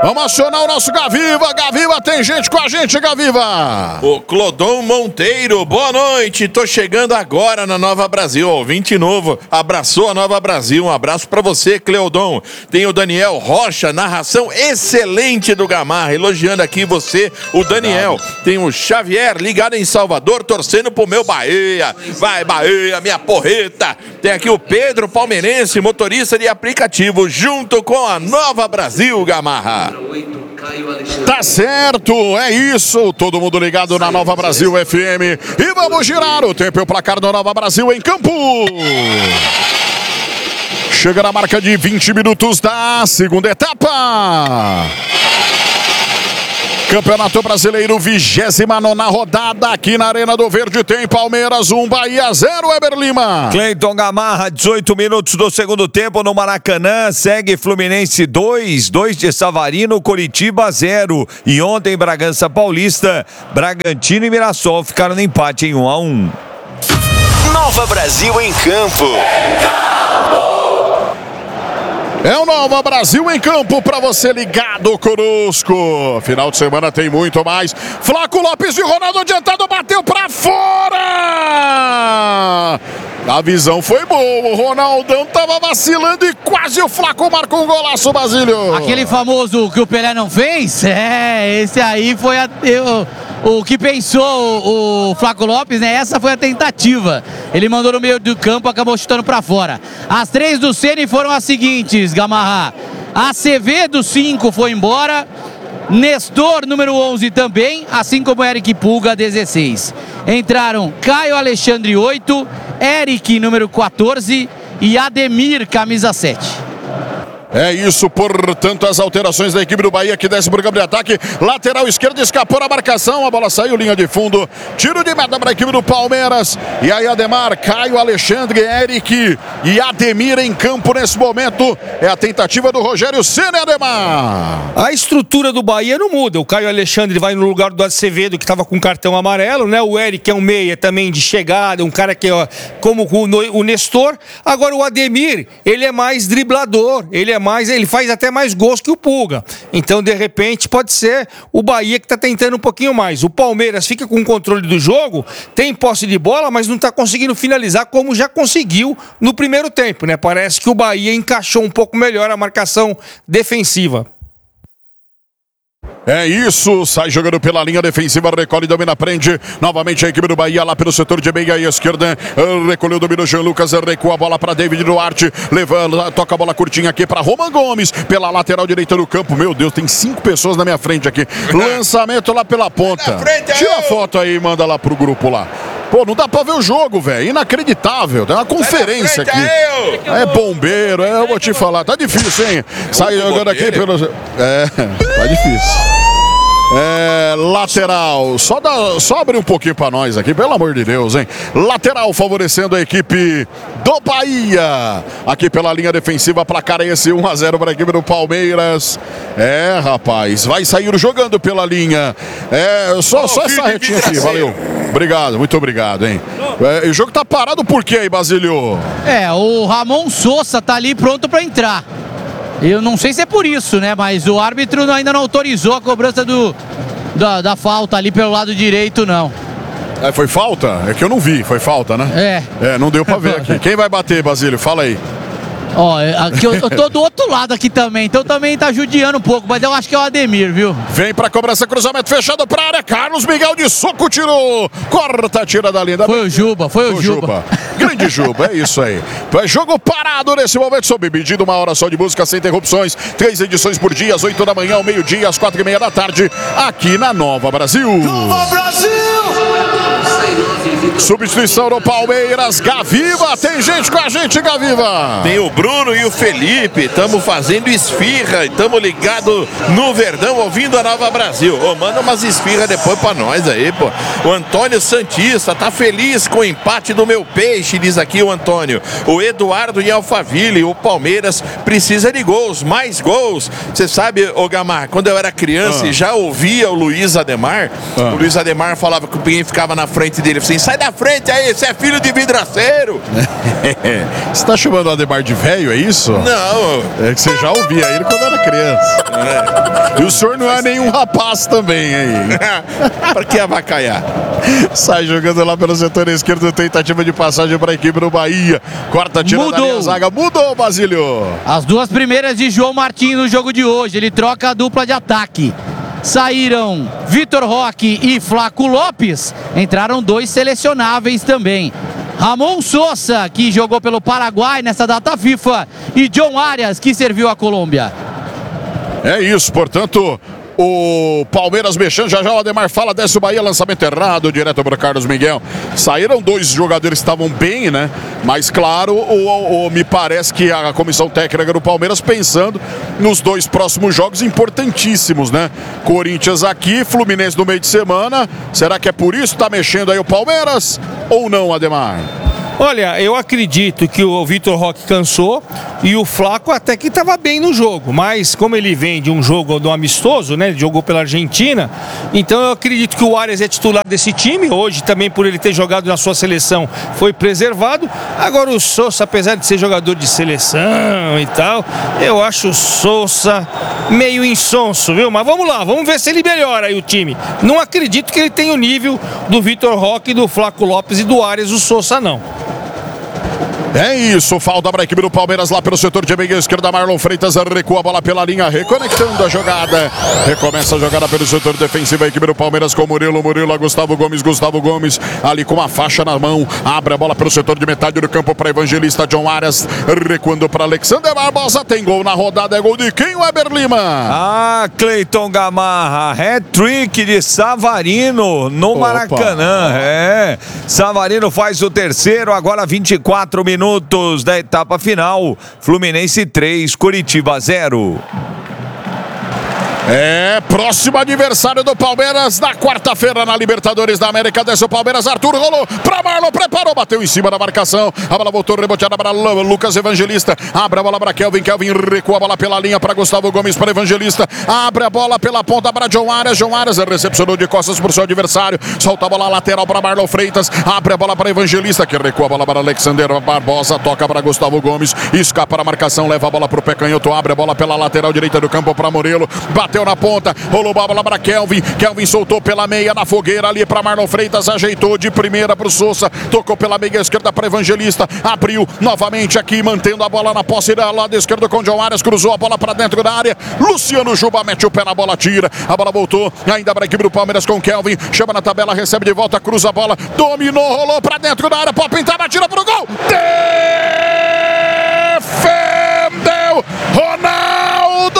Vamos acionar o nosso Gaviva. Gaviva, tem gente com a gente, Gaviva. O Clodon Monteiro, boa noite. Tô chegando agora na Nova Brasil. Ouvinte novo, abraçou a Nova Brasil. Um abraço pra você, Cleodon. Tem o Daniel Rocha, narração excelente do Gamarra. Elogiando aqui você, o Daniel. Tem o Xavier, ligado em Salvador, torcendo pro meu Bahia. Vai, Bahia, minha porreta. Tem aqui o Pedro, palmeirense, motorista de aplicativo, junto com a Nova Brasil, Gamarra. Tá certo, é isso. Todo mundo ligado na Nova Brasil FM. E vamos girar o tempo e o placar da Nova Brasil em campo. Chega na marca de 20 minutos da segunda etapa. Campeonato Brasileiro, 29ª rodada aqui na Arena do Verde. Tem Palmeiras 1, Bahia 0, Weber Lima. Cleiton Gamarra, 18 minutos do segundo tempo no Maracanã. Segue Fluminense 2 de Savarino, Coritiba 0. E ontem Bragança Paulista, Bragantino e Mirassol ficaram no empate em 1-1. Nova Brasil em campo. É o Nova Brasil em campo para você ligado conosco. Final de semana tem muito mais. Flaco Lopes e Ronaldo adiantado, bateu para fora. A visão foi boa. O Ronaldão tava vacilando e quase o Flaco marcou um golaço, Basílio. Aquele famoso que o Pelé não fez? Esse aí foi o que pensou o Flaco Lopes, né? Essa foi a tentativa. Ele mandou no meio do campo, acabou chutando pra fora. As 3 do Ceni foram as seguintes, Gamarra. Acevedo, 5, foi embora. Nestor, número 11 também, assim como Eric Pulga, 16. Entraram Caio Alexandre, 8, Eric, número 14 e Ademir, camisa 7. É isso, portanto, as alterações da equipe do Bahia que desce por campo de ataque. Lateral esquerdo, escapou na marcação, a bola saiu, linha de fundo. Tiro de meta para a equipe do Palmeiras. E aí Ademar, Caio Alexandre, Eric e Ademir em campo nesse momento. É a tentativa do Rogério Ceni, Ademar. A estrutura do Bahia não muda. O Caio Alexandre vai no lugar do Acevedo, que estava com cartão amarelo, né? O Eric é um meia também de chegada, um cara que, ó, como o Nestor. Agora o Ademir, ele é mais driblador, ele faz até mais gols que o Pulga. Então, de repente, pode ser o Bahia que está tentando um pouquinho mais. O Palmeiras fica com o controle do jogo, tem posse de bola, mas não está conseguindo finalizar como já conseguiu no primeiro tempo, né? Parece que o Bahia encaixou um pouco melhor a marcação defensiva. É isso, sai jogando pela linha defensiva, recolhe, domina, prende. Novamente a equipe do Bahia lá pelo setor de meia e esquerda. Recolheu, domina o Jean Lucas, recua a bola para David Duarte. Leva, toca a bola curtinha aqui para Roman Gomes, pela lateral direita do campo. Meu Deus, tem 5 pessoas na minha frente aqui. Lançamento lá pela ponta. Tira a foto aí e manda lá pro grupo lá. Pô, não dá pra ver o jogo, velho. Inacreditável. Tem uma conferência aqui. É bombeiro, eu vou te falar. Tá difícil, hein? Sai jogando aqui pelo... tá difícil. Lateral. Só abre um pouquinho pra nós aqui, pelo amor de Deus, hein? Lateral favorecendo a equipe do Bahia. Aqui pela linha defensiva, placar esse 1-0 para a equipe do Palmeiras. Rapaz, vai sair jogando pela linha. Só essa retinha aqui, valeu. Obrigado, muito obrigado, hein? O jogo tá parado por quê aí, Basílio? O Ramon Sousa tá ali pronto pra entrar. Eu não sei se é por isso, né? Mas o árbitro ainda não autorizou a cobrança da falta ali pelo lado direito, não. Foi falta? É que eu não vi, foi falta, né? Não deu pra ver aqui. Quem vai bater, Basílio? Fala aí. Aqui eu tô do outro lado aqui também, então também tá judiando um pouco, mas eu acho que é o Ademir, viu? Vem pra cobrança, cruzamento fechado pra área, Carlos Miguel de soco, tirou, corta, tira da linha. Foi o Juba. Grande Juba, é isso aí. Jogo parado nesse momento, sob pedido, 1 hora só de música sem interrupções, 3 edições por dia, às 8 da manhã, ao meio-dia, às 4h30 da tarde, aqui na Nova Brasil. Nova Brasil! Substituição do Palmeiras, Gaviva, tem gente com a gente, Gaviva. Tem o Bruno e o Felipe, estamos fazendo esfirra, estamos ligados no Verdão, ouvindo a Nova Brasil. Manda umas esfirras depois pra nós aí, pô. O Antônio Santista tá feliz com o empate do meu peixe, diz aqui o Antônio. O Eduardo em Alphaville, o Palmeiras precisa de gols, mais gols. Você sabe, ô Gamar, quando eu era criança e já ouvia o Luiz Ademar, o Luiz Ademar falava que o Pinheiro ficava na frente dele, assim, sai da frente aí, você é filho de vidraceiro. Você tá chamando o Ademar de velho, é isso? Não. É que você já ouvia ele quando era criança. E o senhor não é nenhum rapaz também, aí. Pra que avacaiar? Sai jogando lá pelo setor esquerdo, tentativa de passagem para a equipe do Bahia. Quarta tira da linha zaga, mudou, Basílio. As duas primeiras de João Martins no jogo de hoje, ele troca a dupla de ataque. Saíram Vitor Roque e Flaco Lopes, entraram dois selecionáveis também. Ramon Sosa, que jogou pelo Paraguai nessa data FIFA, e John Arias, que serviu a Colômbia. É isso, portanto, o Palmeiras mexendo, já o Ademar fala, desce o Bahia, lançamento errado, direto para o Carlos Miguel. Saíram dois jogadores que estavam bem, né? Mas claro, me parece que a comissão técnica do Palmeiras pensando nos dois próximos jogos importantíssimos, né? Corinthians aqui, Fluminense no meio de semana. Será que é por isso que tá mexendo aí o Palmeiras? Ou não, Ademar? Olha, eu acredito que o Vitor Roque cansou e o Flaco até que estava bem no jogo, mas como ele vem de um jogo do amistoso, né? Ele jogou pela Argentina, então eu acredito que o Arias é titular desse time. Hoje também, por ele ter jogado na sua seleção, foi preservado. Agora o Sosa, apesar de ser jogador de seleção e tal, eu acho o Sosa meio insonso, viu? Mas vamos lá, vamos ver se ele melhora aí o time. Não acredito que ele tenha o nível do Vitor Roque, do Flaco Lopes e do Arias, o Sosa não. É isso, falta para a equipe do Palmeiras lá pelo setor de meia esquerda. Marlon Freitas recua a bola pela linha, reconectando a jogada. Recomeça a jogada pelo setor defensivo, a equipe do Palmeiras com Murilo a Gustavo Gomes ali com a faixa na mão. Abre a bola pelo setor de metade do campo para Evangelista. John Arias recuando para Alexander Barbosa. Tem gol na rodada, é gol de quem, Weber Lima? Ah, Cleiton Gamarra, hat-trick de Savarino no Maracanã. É, Savarino faz o terceiro, agora 24 minutos da etapa final. Fluminense 3, Curitiba 0. É, próximo adversário do Palmeiras na quarta-feira na Libertadores da América. Desce o Palmeiras, Arthur rolou pra Marlon, preparou, bateu em cima da marcação. A bola voltou reboteada para Lucas Evangelista. Abre a bola para Kelvin recua a bola pela linha para Gustavo Gomes, para Evangelista. Abre a bola pela ponta para John Arias recepcionou de costas por seu adversário. Solta a bola lateral para Marlon Freitas. Abre a bola para Evangelista, que recua a bola para Alexander Barbosa. Toca para Gustavo Gomes, escapa a marcação, leva a bola para o pé canhoto. Abre a bola pela lateral direita do campo para Murilo. Bateu na ponta, rolou a bola para Kelvin soltou pela meia na fogueira ali para Marlon Freitas, ajeitou de primeira para o Sosa, tocou pela meia esquerda para Evangelista, abriu novamente aqui, mantendo a bola na posse da lado esquerdo com John Arias, cruzou a bola para dentro da área, Luciano Juba mete o pé na bola, tira, a bola voltou, ainda para a equipe do Palmeiras com Kelvin, chama na tabela, recebe de volta, cruza a bola, dominou, rolou para dentro da área, pode pintar, batida pro gol, defendeu Ronaldo!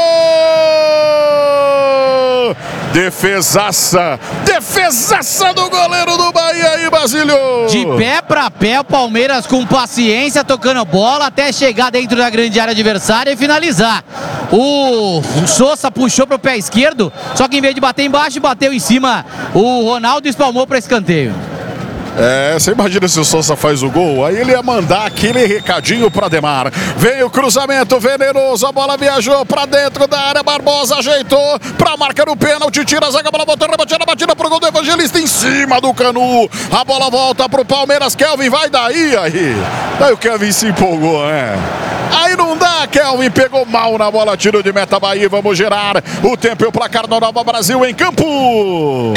Defesaça do goleiro do Bahia aí, Basílio. De pé pra pé, o Palmeiras com paciência, tocando bola até chegar dentro da grande área adversária e finalizar. O Sosa puxou pro pé esquerdo, só que em vez de bater embaixo, bateu em cima. O Ronaldo espalmou para escanteio. É, você imagina se o Sosa faz o gol, aí ele ia mandar aquele recadinho para Ademar. Veio o cruzamento venenoso, a bola viajou para dentro da área, Barbosa ajeitou para marcar o pênalti, tira a zaga, a bola voltou, batida pro gol do Evangelista em cima do Canu. A bola volta pro Palmeiras, Kelvin vai daí, Daí o Kelvin se empolgou, né? Aí não dá, Kelvin pegou mal na bola, tiro de meta Bahia, vamos gerar o tempo e o placar no Nova Brasil em campo.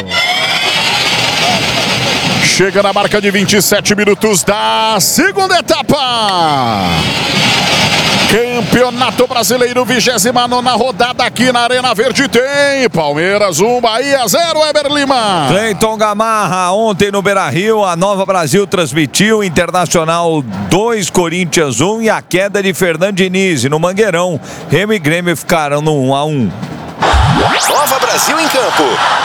Chega na marca de 27 minutos da segunda etapa. Campeonato Brasileiro, 29ª rodada aqui na Arena Verde. Tem Palmeiras 1, Bahia 0, Weber Lima. Cleiton Gamarra, ontem no Beira-Rio, a Nova Brasil transmitiu Internacional 2, Corinthians 1 e a queda de Fernando Diniz no Mangueirão. Remo e Grêmio ficaram no 1-1. Nova Brasil em campo.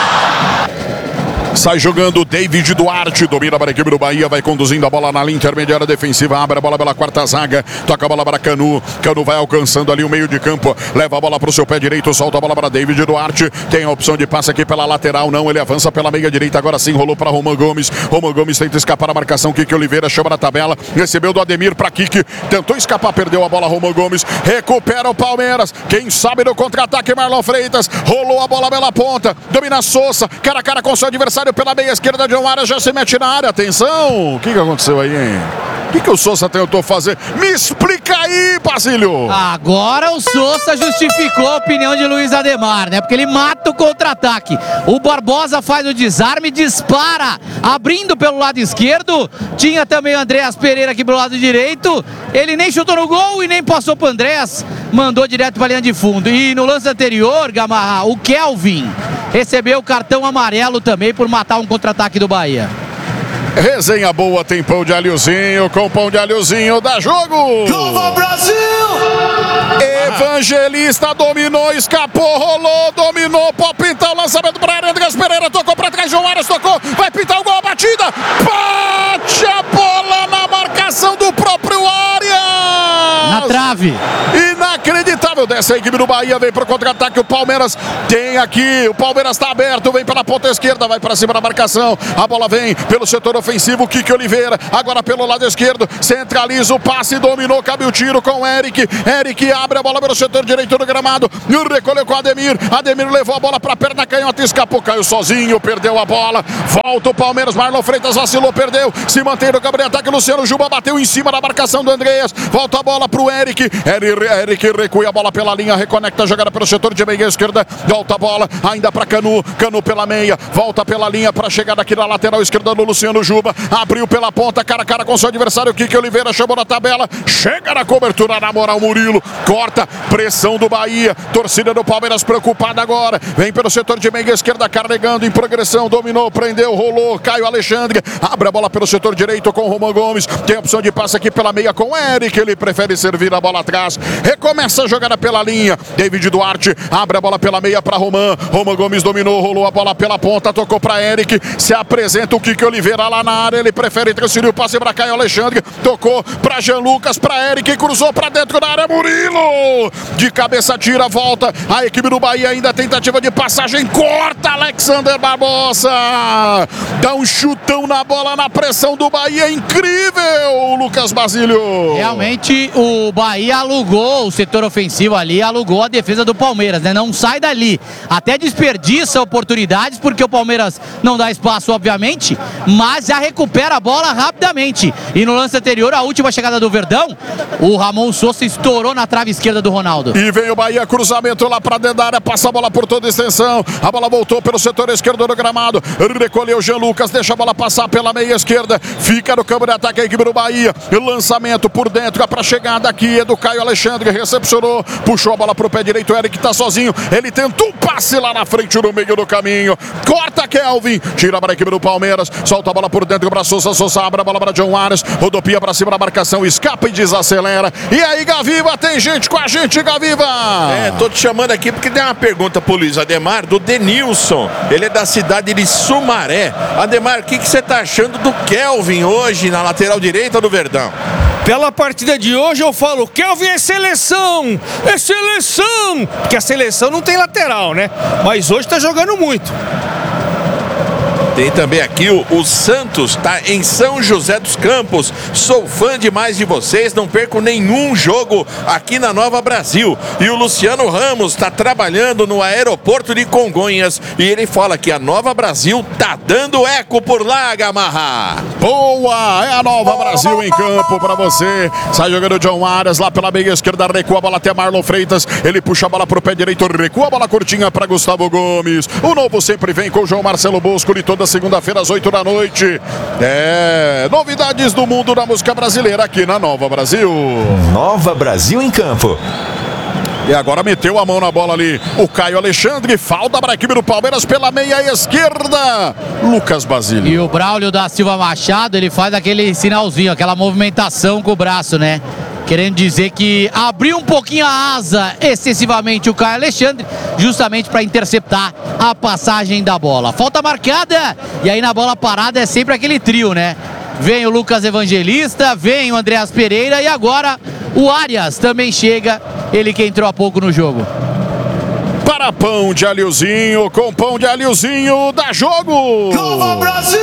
Sai jogando David Duarte, domina para a equipe do Bahia, vai conduzindo a bola na linha intermediária defensiva, abre a bola pela quarta zaga, toca a bola para Canu vai alcançando ali o meio de campo, leva a bola para o seu pé direito, solta a bola para David Duarte, tem a opção de passe aqui pela lateral, não, ele avança pela meia direita, agora sim rolou para Roman Gomes tenta escapar a marcação, Kiki Oliveira chama na tabela, recebeu do Ademir para Kiki, tentou escapar, perdeu a bola, Roman Gomes, recupera o Palmeiras, quem sabe no contra-ataque Marlon Freitas, rolou a bola pela ponta, domina Sosa, cara a cara com seu adversário, Trabalho pela meia esquerda, John Arias já se mete na área. Atenção! O que aconteceu aí, hein? O que o Sousa tentou fazer? Me explica aí, Basílio! Agora o Sousa justificou a opinião de Luiz Ademar, né? Porque ele mata o contra-ataque. O Barbosa faz o desarme, dispara, abrindo pelo lado esquerdo. Tinha também o Andréas Pereira aqui pelo lado direito. Ele nem chutou no gol e nem passou pro Andréas. Mandou direto pra linha de fundo. E no lance anterior, Gamarra, o Kelvin recebeu o cartão amarelo também por matar um contra-ataque do Bahia. Resenha boa, tem pão de alhozinho, com pão de alhozinho, dá jogo! Nova Brasil! Evangelista dominou, escapou, rolou, dominou, pode pintar o lançamento para área, Andréas Pereira tocou para trás, João Arias tocou, vai pintar o gol, a batida, bate a bola na marcação do próprio Arias! Na trave! Inacreditável, desce a equipe do Bahia, vem para o contra-ataque, o Palmeiras tem aqui, o Palmeiras está aberto, vem pela ponta esquerda, vai para cima da marcação, a bola vem pelo setor ofensivo, Kiki Oliveira, agora pelo lado esquerdo, centraliza o passe, dominou, cabe o tiro com o Eric abre a bola pelo setor direito do gramado, recolheu com o Ademir levou a bola para a perna canhota, escapou, caiu sozinho, perdeu a bola, volta o Palmeiras, Marlon Freitas vacilou, perdeu, se mantém no campo de ataque, Luciano Juba bateu em cima da marcação do Andréas, volta a bola para o Eric recua a bola pela linha, reconecta a jogada pelo setor de meia esquerda, volta a bola, ainda para Canu pela meia, volta pela linha para chegar aqui na lateral esquerda do Luciano Juba, abriu pela ponta, cara a cara com seu adversário, Kiki Oliveira chamou na tabela, chega na cobertura, na moral, Murilo, corta, pressão do Bahia, torcida do Palmeiras preocupada agora, vem pelo setor de meia esquerda, carregando em progressão, dominou, prendeu, rolou, Caio Alexandre, abre a bola pelo setor direito com o Roman Gomes, tem opção de passe aqui pela meia com o Eric, ele prefere servir a bola atrás, recomeça a jogada pela linha, David Duarte, abre a bola pela meia para Roman Gomes dominou, rolou a bola pela ponta, tocou para Eric, se apresenta o Kiki Oliveira lá na área, ele prefere transferir o passe para Caio Alexandre, tocou para Jean Lucas, para Eric, cruzou para dentro da área, Murilo, de cabeça tira, volta, a equipe do Bahia ainda tentativa de passagem, corta Alexander Barbosa, dá um chutão na bola, na pressão do Bahia, incrível, Lucas Basílio. Realmente o Bahia alugou o setor ofensivo ali, alugou a defesa do Palmeiras, né? Não sai dali, até desperdiça oportunidades, porque o Palmeiras não dá espaço, obviamente, mas já recupera a bola rapidamente. E no lance anterior, a última chegada do Verdão, o Ramon Sousa estourou na trave esquerda do Ronaldo. E vem o Bahia, cruzamento lá pra dentro da área, passa a bola por toda a extensão, a bola voltou pelo setor esquerdo do gramado, recolheu Jean Lucas, deixa a bola passar pela meia esquerda, fica no campo de ataque a equipe do Bahia, lançamento por dentro, pra chegada aqui é do Caio Alexandre, recepcionou, puxou a bola pro pé direito, o Eric tá sozinho, ele tentou um passe lá na frente no meio do caminho, corta Kelvin, tira para a equipe do Palmeiras, solta a bola por dentro para Sousa, abre a bola para John Arias, rodopia para cima da marcação, escapa e desacelera. E aí, Gaviva, tem gente com a gente, Gaviva! Tô te chamando aqui porque tem uma pergunta pro Luiz Ademar, do Denilson, ele é da cidade de Sumaré. Ademar, o que você tá achando do Kelvin hoje na lateral direita do Verdão? Pela partida de hoje eu falo, Kelvin é seleção! É seleção! Porque a seleção não tem lateral, né? Mas hoje tá jogando muito. Tem também aqui o Santos, tá em São José dos Campos. Sou fã demais de vocês, não perco nenhum jogo aqui na Nova Brasil. E o Luciano Ramos tá trabalhando no aeroporto de Congonhas e ele fala que a Nova Brasil tá dando eco por lá, Gamarra. Boa! É a Nova Brasil em campo pra você. Sai jogando o John Arias lá pela meia esquerda, recua a bola até Marlon Freitas. Ele puxa a bola pro pé direito, recua a bola curtinha pra Gustavo Gomes. O novo sempre vem com o João Marcelo Bosco e toda segunda-feira às 8 da noite. Novidades do mundo da música brasileira aqui na Nova Brasil. Nova Brasil em campo. E agora meteu a mão na bola ali o Caio Alexandre, falta para a equipe do Palmeiras pela meia esquerda, Lucas Basílio. E o Braulio da Silva Machado, ele faz aquele sinalzinho, aquela movimentação com o braço, né? Querendo dizer que abriu um pouquinho a asa excessivamente o Caio Alexandre, justamente para interceptar a passagem da bola. Falta marcada, e aí na bola parada é sempre aquele trio, né? Vem o Lucas Evangelista, vem o Andréas Pereira e agora o Arias também chega, ele que entrou há pouco no jogo. Para pão de alhozinho, com pão de alhozinho, dá jogo! Nova Brasil!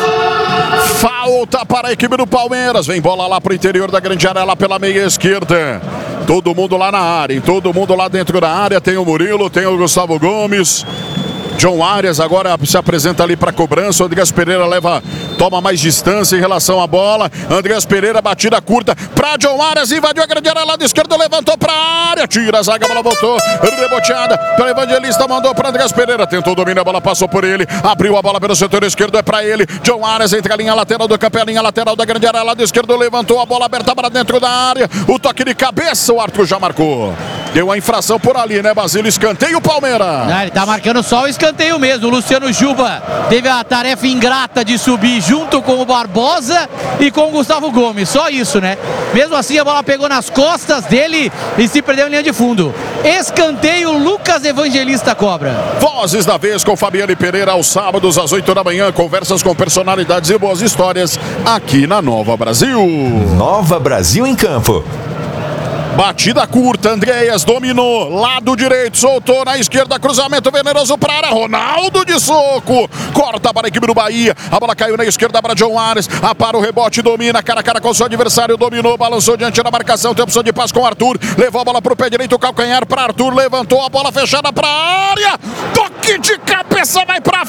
Falta para a equipe do Palmeiras, vem bola lá para o interior da grande área, lá pela meia esquerda. Todo mundo lá na área, todo mundo lá dentro da área, tem o Murilo, tem o Gustavo Gomes. John Arias agora se apresenta ali para cobrança. O Andreas Pereira toma mais distância em relação à bola. Andreas Pereira, batida curta para John Arias, invadiu a grande área, lado esquerdo, levantou para a área, tira a zaga, a bola voltou, reboteada para Evangelista, mandou para Andreas Pereira, tentou dominar, a bola passou por ele, abriu a bola pelo setor esquerdo, é para ele. John Arias entre a linha lateral do campo, a linha lateral da grande área, lado esquerdo, levantou a bola aberta para dentro da área, o toque de cabeça, o Arthur já marcou. Deu a infração por ali, né, Basílio? Escanteio, Palmeiras. Ele tá marcando só o escanteio mesmo. O Luciano Juba teve a tarefa ingrata de subir junto com o Barbosa e com o Gustavo Gomes. Só isso, né? Mesmo assim, a bola pegou nas costas dele e se perdeu em linha de fundo. Escanteio, Lucas Evangelista cobra. Vozes da vez com Fabiane Pereira aos sábados às 8 da manhã. Conversas com personalidades e boas histórias aqui na Nova Brasil. Nova Brasil em campo. Batida curta, Andréas dominou, lado direito, soltou na esquerda, cruzamento venenoso para a área, Ronaldo de soco, corta para a equipe do Bahia, a bola caiu na esquerda para John Arias, para o rebote, domina, cara a cara com o seu adversário, dominou, balançou diante da marcação, tem opção de passe com o Arthur, levou a bola para o pé direito, o calcanhar para Arthur, levantou a bola fechada para a área, toque de cabeça, vai para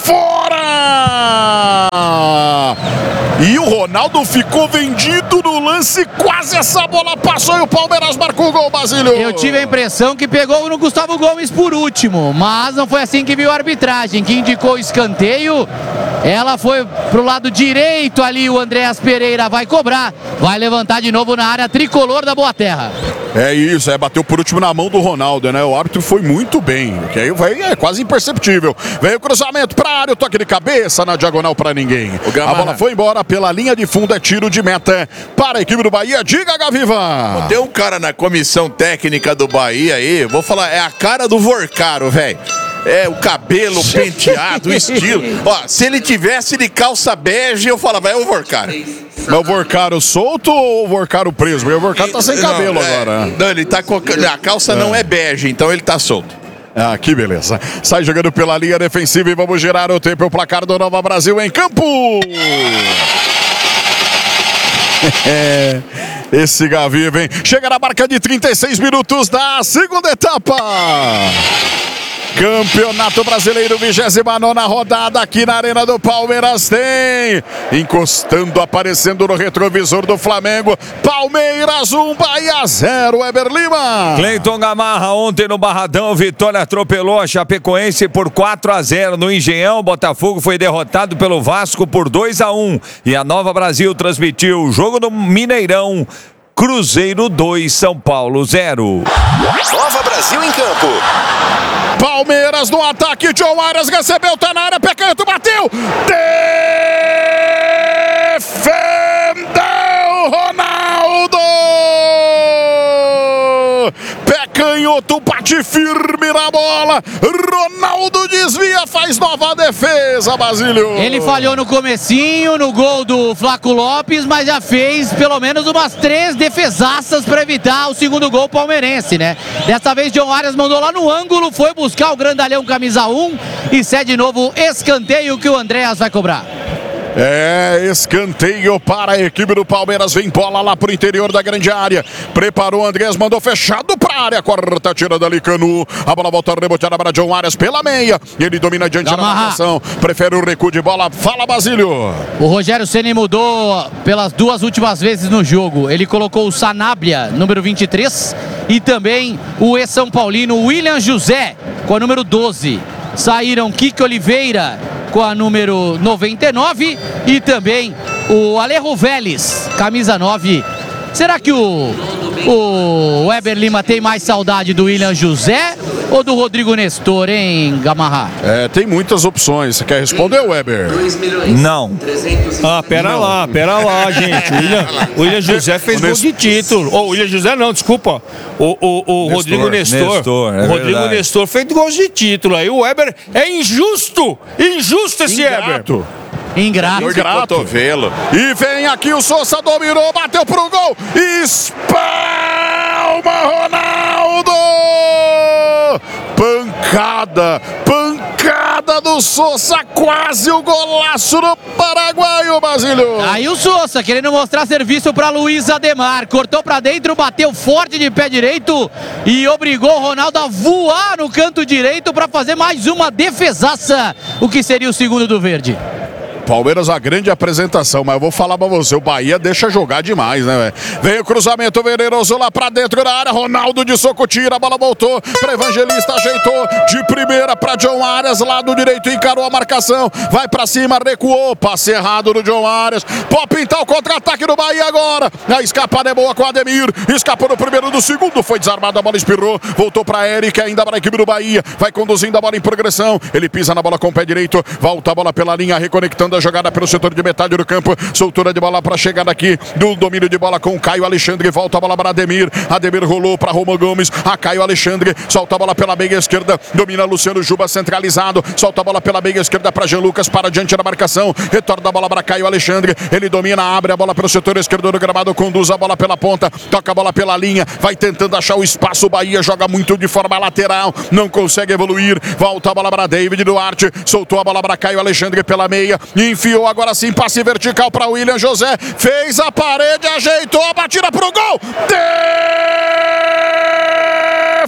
fora! E o Ronaldo ficou vendido no lance, quase essa bola passou e o Palmeiras marcou o gol, Basílio. Eu tive a impressão que pegou no Gustavo Gomes por último, mas não foi assim que viu a arbitragem, que indicou o escanteio. Ela foi pro lado direito ali, o Andreas Pereira vai cobrar, vai levantar de novo na área tricolor da Boa Terra. É isso, bateu por último na mão do Ronaldo, né? O árbitro foi muito bem, que aí é quase imperceptível. Veio o cruzamento pra área, o toque de cabeça na diagonal pra ninguém. A bola foi embora pela linha de fundo, é tiro de meta para a equipe do Bahia. Diga, Gaviva! Tem um cara na comissão técnica do Bahia aí, vou falar, é a cara do Vorcaro, velho. É, o cabelo penteado, o estilo. Ó, se ele tivesse de calça bege, eu falava, é o Vorcaro. É o Vorcaro solto ou o Vorcaro preso? Porque o Vorcaro tá sem cabelo agora. Não, ele tá com a calça não é bege, então ele tá solto. Ah, que beleza. Sai jogando pela linha defensiva e vamos girar o tempo. O placar do Nova Brasil em campo. Esse Gaviva, hein? Chega na marca de 36 minutos da segunda etapa. Campeonato Brasileiro, 29ª rodada aqui na Arena do Palmeiras tem. Encostando, aparecendo no retrovisor do Flamengo. Palmeiras 1, Bahia 0, Weber Lima. Cleiton Gamarra, ontem no Barradão, Vitória atropelou a Chapecoense por 4-0 no Engenhão. Botafogo foi derrotado pelo Vasco por 2-1. E a Nova Brasil transmitiu o jogo do Mineirão. Cruzeiro 2, São Paulo 0. Nova Brasil em campo. Palmeiras no ataque, John Arias recebeu, tá na área, pé canto, bateu! Defendeu Ronaldo! Pé canhoto, bate firme na bola, Ronaldo desvia, faz nova defesa, Basílio. Ele falhou no comecinho, no gol do Flaco Lopes, mas já fez pelo menos umas 3 defesaças para evitar o segundo gol palmeirense, né? Dessa vez John Arias mandou lá no ângulo, foi buscar o grandalhão camisa 1 e cede de novo escanteio que o Andreas vai cobrar. Escanteio para a equipe do Palmeiras. Vem bola lá pro interior da grande área. Preparou o Andrés, mandou fechado pra área. Corta, tira dali Canu. A bola volta reboteada para John Arias pela meia. Ele domina diante da marcação. Prefere o recuo de bola. Fala, Basílio. O Rogério Ceni mudou pelas 2 últimas vezes no jogo. Ele colocou o Sanabria, número 23, e também o ex-São Paulino William José, com a número 12. Saíram Kiko Oliveira com a número 99 e também o Alejo Vélez, camisa 9. Será que o Weber Lima tem mais saudade do William José ou do Rodrigo Nestor, hein, Gamarra? Tem muitas opções. Você quer responder, Weber? Não. Pera lá, gente. O William José fez gol de título. O William José não, desculpa. O Rodrigo Nestor. É o Rodrigo Nestor fez gols de título. Aí o Weber é injusto esse Weber. Ingrato. Cotovelo. E vem aqui o Sousa, dominou, bateu pro gol. Espalma Ronaldo! Pancada do Sousa, quase o golaço do paraguaio, Basílio. Aí o Sousa querendo mostrar serviço para Luiz Ademar, cortou para dentro, bateu forte de pé direito e obrigou o Ronaldo a voar no canto direito para fazer mais uma defesaça, o que seria o segundo do Verde. Palmeiras, a grande apresentação, mas eu vou falar pra você, o Bahia deixa jogar demais, né, velho? Vem o cruzamento venenoso lá pra dentro da área, Ronaldo de soco tira, a bola voltou pra Evangelista, ajeitou de primeira pra John Arias, lado direito, encarou a marcação, vai pra cima, recuou, passe errado do John Arias, pode pintar o contra-ataque do Bahia agora, a escapada é boa com o Ademir, escapou no primeiro, do segundo, foi desarmado, a bola espirrou, voltou pra Eric, ainda para a equipe do Bahia, vai conduzindo a bola em progressão, ele pisa na bola com o pé direito, volta a bola pela linha, reconectando a jogada pelo setor de metade do campo, soltura de bola para chegada aqui do domínio de bola com o Caio Alexandre, volta a bola para Ademir rolou para Roman Gomes, a Caio Alexandre, solta a bola pela meia esquerda, domina Luciano Juba centralizado, solta a bola pela meia esquerda para Jean Lucas, para diante da marcação, retorna a bola para Caio Alexandre, ele domina, abre a bola pelo setor esquerdo do gramado, conduz a bola pela ponta, toca a bola pela linha, vai tentando achar o espaço, o Bahia joga muito de forma lateral, não consegue evoluir, volta a bola para David Duarte, soltou a bola para Caio Alexandre pela meia, enfiou agora sim, passe vertical para William José, fez a parede, ajeitou a batida pro gol.